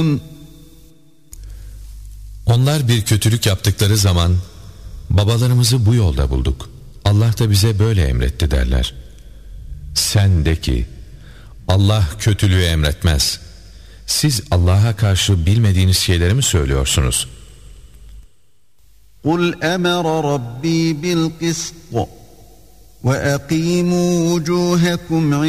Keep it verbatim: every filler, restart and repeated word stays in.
Onlar bir kötülük yaptıkları zaman babalarımızı bu yolda bulduk, Allah da bize böyle emretti derler. Sen de ki Allah kötülüğü emretmez. Siz Allah'a karşı bilmediğiniz şeyleri mi söylüyorsunuz? قُلْ أَمَرَ رَبِّي بِالْقِسْطِ وَأَقِيمُوا وُجُوهَكُمْ